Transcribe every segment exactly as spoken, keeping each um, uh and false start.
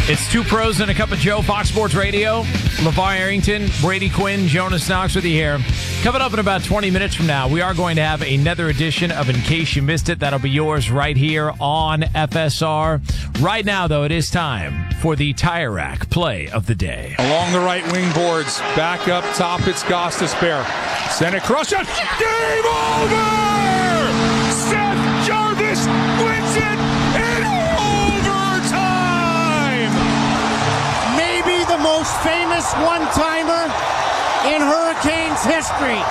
It's Two Pros and a Cup of Joe, Fox Sports Radio. LeVar Arrington, Brady Quinn, Jonas Knox with you here. Coming up in about twenty minutes from now, we are going to have another edition of In Case You Missed It. That'll be yours right here on F S R. Right now, though, it is time for the Tire Rack Play of the Day. Along the right wing boards, back up top, it's Gostisbehere. Send it cross shot. Game over! Seth Jarvis wins it in overtime! Maybe the most famous one-timer in Hurricanes history.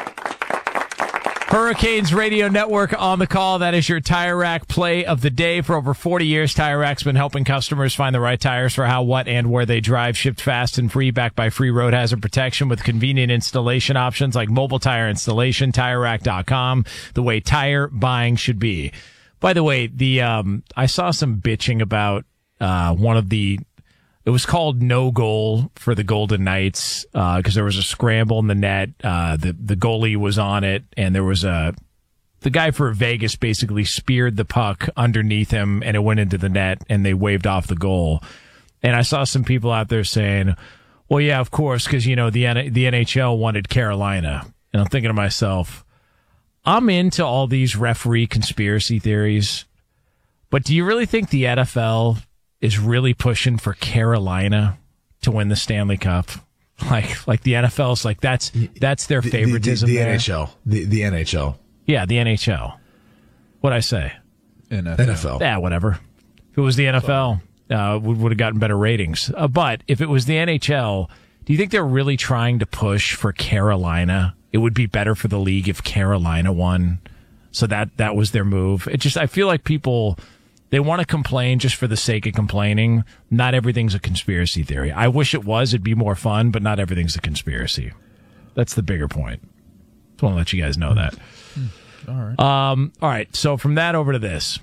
Hurricanes Radio Network on the call. That is your Tire Rack Play of the Day. For over forty years, Tire Rack's been helping customers find the right tires for how, what, and where they drive. Shipped fast and free, backed by free road hazard protection with convenient installation options like mobile tire installation. Tire Rack dot com, the way tire buying should be. By the way, the um, I saw some bitching about uh, one of the... It was called no goal for the Golden Knights because uh, there was a scramble in the net. Uh, the the goalie was on it, and there was a the guy for Vegas basically speared the puck underneath him, and it went into the net, and they waved off the goal. And I saw some people out there saying, "Well, yeah, of course, because you know the N- the N H L wanted Carolina." And I'm thinking to myself, I'm into all these referee conspiracy theories, but do you really think the N F L is really pushing for Carolina to win the Stanley Cup? Like, like the N F L's like, that's, that's their favoritism. The, the, the, the there. N H L. The, the N H L. Yeah, the N H L. What'd I say? N F L. N F L. Yeah, whatever. If it was the N F L, uh, we would have gotten better ratings. Uh, but if it was the N H L, do you think they're really trying to push for Carolina? It would be better for the league if Carolina won. So that, that was their move. It just, I feel like people, they want to complain just for the sake of complaining. Not everything's a conspiracy theory. I wish it was. It'd be more fun, but not everything's a conspiracy. That's the bigger point. Just want to let you guys know that. All right. Um, all right. So from that over to this.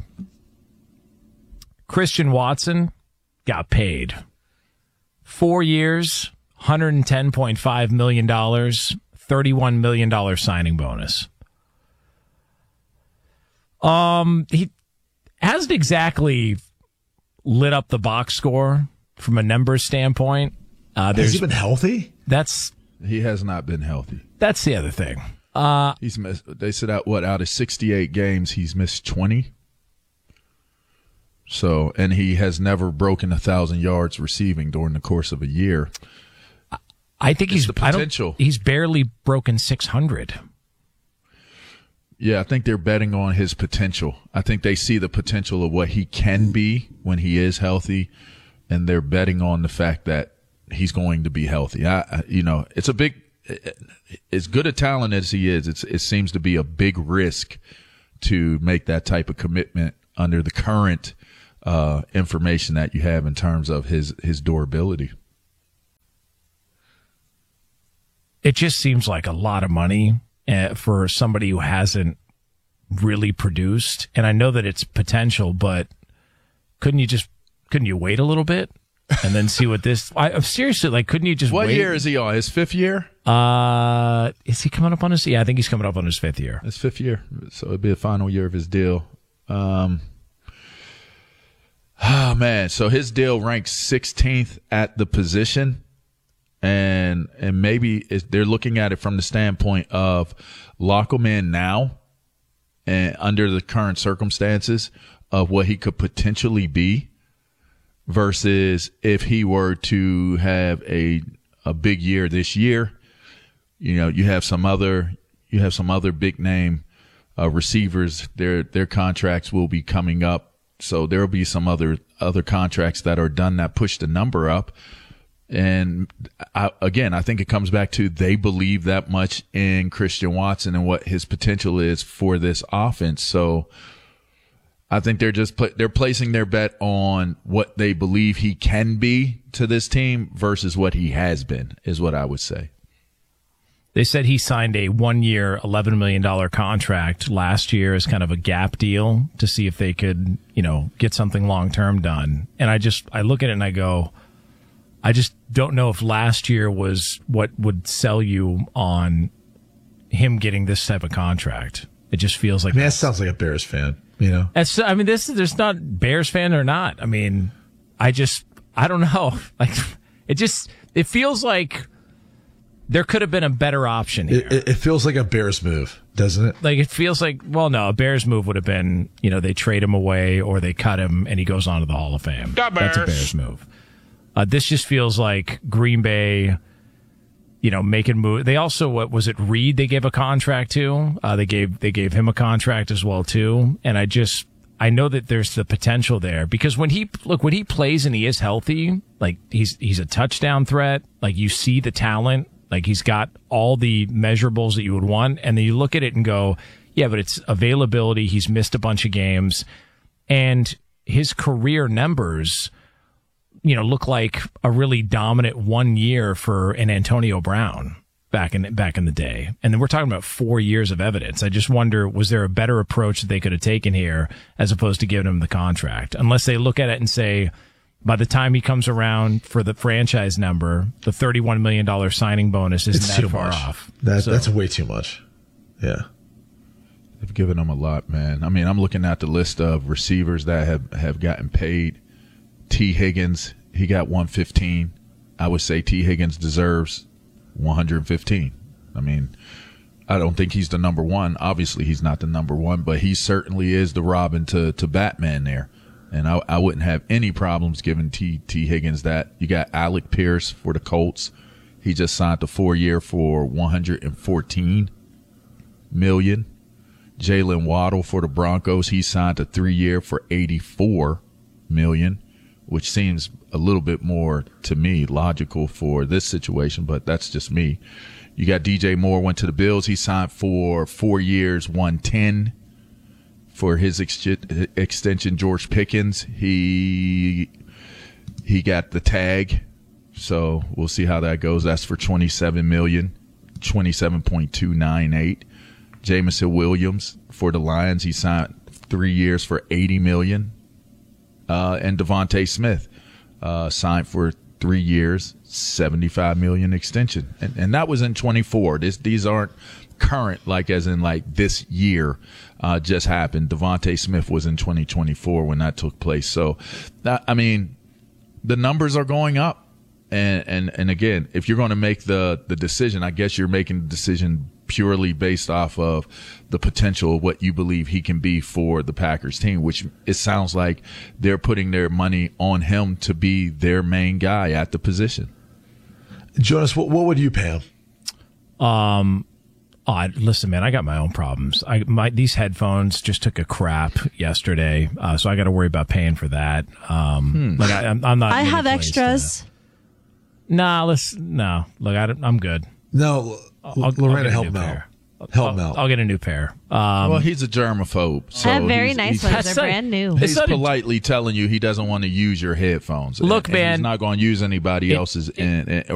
Christian Watson got paid. Four years, one hundred ten point five million dollars, thirty-one million dollars signing bonus. Um, he hasn't exactly lit up the box score from a numbers standpoint. Uh, Has he been healthy? That's He has not been healthy. that's the other thing. Uh, He's missed. They said out what out of sixty-eight games, he's missed twenty. So, and he has never broken a thousand yards receiving during the course of a year. I think It's he's the I don't- potential. he's barely broken six hundred. Yeah, I think they're betting on his potential. I think they see the potential of what he can be when he is healthy, and they're betting on the fact that he's going to be healthy. I, I you know, it's a big, as good a talent as he is, it's, it seems to be a big risk to make that type of commitment under the current uh, information that you have in terms of his, his durability. It just seems like a lot of money uh, for somebody who hasn't really produced. And I know that it's potential, but couldn't you just, couldn't you wait a little bit and then see what this, I seriously, like, couldn't you just What wait? year is he on? His fifth year? Uh, is he coming up on his, yeah, I think he's coming up on his fifth year. His fifth year. So it'd be the final year of his deal. Um, oh man. So his deal ranks sixteenth at the position. And, and maybe it's, they're looking at it from the standpoint of lock him in now and under the current circumstances of what he could potentially be versus if he were to have a, a big year this year. You know, you have some other, you have some other big name uh, receivers. Their, their contracts will be coming up. So there'll be some other, other contracts that are done that push the number up. And I, again, I think it comes back to they believe that much in Christian Watson and what his potential is for this offense. So I think they're just put, they're placing their bet on what they believe he can be to this team versus what he has been, is what I would say. They said he signed a one-year, eleven million dollars contract last year as kind of a gap deal to see if they could, you know, get something long-term done. And I just, I look at it and I go, I just don't know if last year was what would sell you on him getting this type of contract. It just feels like I mean, that sounds like a Bears fan, you know? That's, I mean, this there's not Bears fan or not. I mean, I just I don't know. Like, it just it feels like there could have been a better option here. It, it, it feels like a Bears move, doesn't it? Like, it feels like, well, no, a Bears move would have been, you know, they trade him away or they cut him and he goes on to the Hall of Fame. The That's a Bears. Bears move. Uh, this just feels like Green Bay, you know, making move. They also, what was it, Reed they gave a contract to? Uh, they gave they gave him a contract as well, too. And I just, I know that there's the potential there because when he, look, when he plays and he is healthy, like, he's he's a touchdown threat. Like, you see the talent. Like, he's got all the measurables that you would want. And then you look at it and go, yeah, but it's availability. He's missed a bunch of games. And his career numbers, you know, look like a really dominant one year for an Antonio Brown back in back in the day. And then we're talking about four years of evidence. I just wonder, was there a better approach that they could have taken here as opposed to giving him the contract? Unless they look at it and say, by the time he comes around for the franchise number, the thirty-one million dollars signing bonus isn't It's that too far much. off. That, So- That's way too much. Yeah. They've given him a lot, man. I mean, I'm looking at the list of receivers that have, have gotten paid. T. Higgins, he got one fifteen. I would say T. Higgins deserves one fifteen. I mean, I don't think he's the number one. Obviously, he's not the number one, but he certainly is the Robin to, to Batman there. And I, I wouldn't have any problems giving T. T. Higgins that. You got Alec Pierce for the Colts. He just signed a four-year for one hundred fourteen million dollars. Jalen Waddle for the Broncos. He signed a three-year for eighty-four million dollars, which seems a little bit more, to me, logical for this situation, but that's just me. You got D J Moore went to the Bills. He signed for four years, one ten. For his ex- extension, George Pickens, he he got the tag, so we'll see how that goes. That's for twenty-seven million dollars, twenty-seven point two nine eight. Jamison Williams for the Lions, he signed three years for eighty million dollars. Uh, and Devontae Smith uh, signed for three years, seventy-five million dollars extension, and and that was in twenty-four. This these aren't current, like as in like this year uh, just happened. Devontae Smith was in twenty twenty-four when that took place. So, that, I mean, the numbers are going up, and and and again, if you're going to make the the decision, I guess you're making the decision purely based off of the potential of what you believe he can be for the Packers team, which it sounds like they're putting their money on him to be their main guy at the position. Jonas, what, what would you pay him? Um, oh, I, listen, man, I got my own problems. I my these headphones just took a crap yesterday, uh, so I got to worry about paying for that. Um, Hmm. like I, I'm, I'm not. I in any have place extras. to- Nah, let's no. Look, I, don't- I'm good. No, I'll, I'll Lorena, get a help new him out. pair. Help I'll, him out. I'll get a new pair. Um, Well, he's a germaphobe. So I have very he's, nice he's, ones. That's They're not- brand new. It's He's not a- politely telling you he doesn't want to use your headphones. Look, and, and man, he's not going to use anybody it- else's it- in, in,